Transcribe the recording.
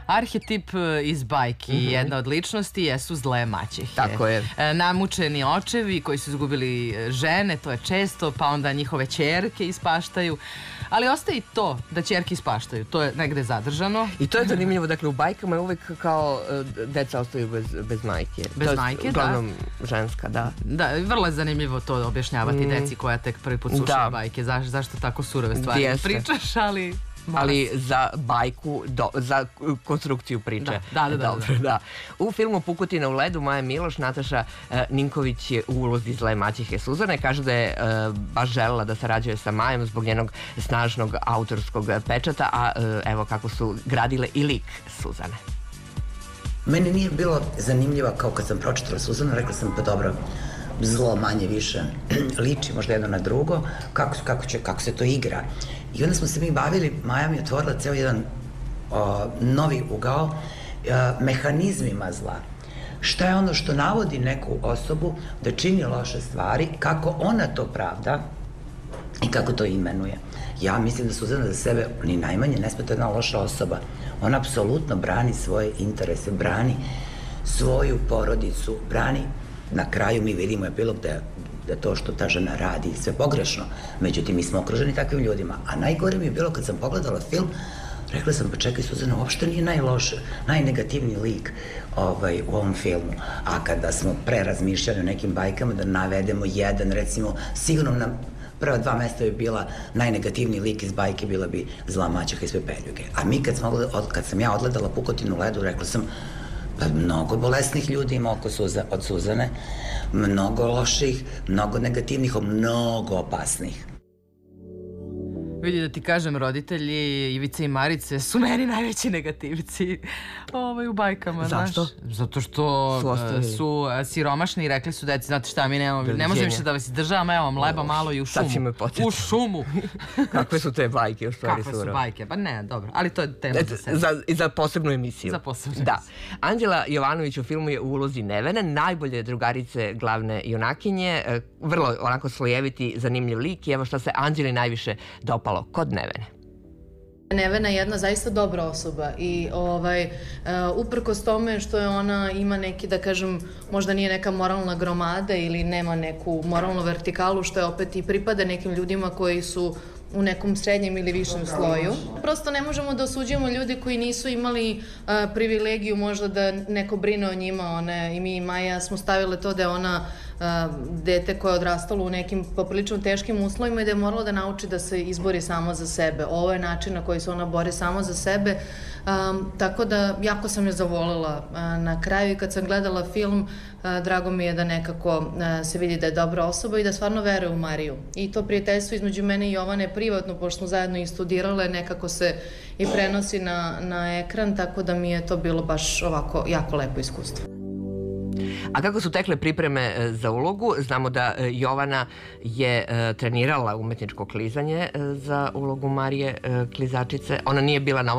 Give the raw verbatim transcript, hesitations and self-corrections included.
Arhetip iz bajki, jedna od ličnosti jesu zle maćehe. Tako je. Namučeni očevi koji su izgubili žene, to je često, pa onda njihove ćerke ispaštaju. Ali ostaje i to da ćerke ispaštaju, to je negde zadržano. I to je zanimljivo, dakle u bajkama je uvek kao deca ostaju bez, bez majke. Bez majke, da. Uglavnom ženska, da. Da, vrlo je zanimljivo to objašnjavati mm. deci koja tek prvi put slušaju bajke. Zaš, zašto tako surove stvari Jeste. pričaš, ali... Ali za bajku, do, za konstrukciju priče. Da, da, da. Dobro, da. U filmu Pukotina u ledu Maja Miloš, Nataša uh, Ninković je u ulozi zle maćehe Suzane. Kaže da je uh, baš želela da sarađuje sa Majom zbog njenog snažnog autorskog pečata, a uh, evo kako su gradile i lik Suzane. Meni nije bilo zanimljiva kao kad sam pročitala Suzanu, rekla sam pa dobro, zlo manje više liči možda jedno na drugo, kako, kako, će, kako se to igra. I onda smo se mi bavili, Maja mi je otvorila ceo jedan o, novi ugao o, mehanizmima zla. Šta je ono što navodi neku osobu da čini loše stvari, kako ona to pravda i kako to imenuje. Ja mislim da Suzana za sebe ni najmanje ne smeta jedna loša osoba. Ona apsolutno brani svoje interese, brani svoju porodicu, brani. Na kraju mi vidimo epilog da je da to što ta žena radi sve pogrešno. Međutim, mi smo okruženi takvim ljudima. A najgore mi je bilo kad sam pogledala film, rekla sam, pa čekaj, Suzana, uopšte nije najloše, najnegativniji lik ovaj, u ovom filmu. A kada smo pre razmišljali o nekim bajkama, da navedemo jedan, recimo, sigurno nam prva dva mesta bi bila najnegativniji lik iz bajke, bila bi zla maćeha iz Pepeljuge. A mi kad, smo, kad sam ja odgledala Pukotinu u ledu, rekla sam, pa mnogo bolesnih ljudi ima oko Suza, od Suzane, mnogo loših, mnogo negativnih, mnogo opasnih. Vidi da ti kažem, roditelji Ivice i Marice su meni najveći negativci ovaj, u bajkama. Zašto? Znaš? Zato što su, su siromašni i rekli su deci, znate šta, mi nemamo, ne možemo više da vas izdržavamo, evo vam leba malo i u šumu. U šumu. Kakve su te bajke u stvari? Kakve su bajke? Pa ne, dobro, ali to je tema za sebe. Za, za posebnu emisiju. Za posebnu da. emisiju. Anđela Jovanović u filmu je u ulozi Nevene, najbolje drugarice glavne junakinje, vrlo onako slojeviti, zanimljiv lik i evo šta se Anđeli najviše dopalo kod Nevene. Nevena je jedna zaista dobra osoba i ovaj, uh, uprkos tome što je ona ima neki, da kažem, možda nije neka moralna gromada ili nema neku moralnu vertikalu, što je opet i pripada nekim ljudima koji su u nekom srednjem ili višem sloju. Prosto ne možemo da osuđujemo ljudi koji nisu imali uh, privilegiju možda da neko brine o njima. One, i mi i Maja smo stavile to da je ona uh, dete koje je odrastalo u nekim poprilično teškim uslovima i da je morala da nauči da se izbori samo za sebe. Ovo je način na koji se ona bori samo za sebe. Um, tako da jako sam je zavolela uh, na kraju i kad sam gledala film, uh, drago mi je da nekako uh, se vidi da je dobra osoba i da stvarno veruje u Mariju. I to prijateljstvo između mene i Jovane privatno, pošto smo zajedno i studirale, nekako se i prenosi na, na ekran, tako da mi je to bilo baš ovako jako lepo iskustvo. A kako su tekle pripreme za ulogu? Znamo da Jovana je trenirala umetničko klizanje za ulogu Marije klizačice. Ona nije bila na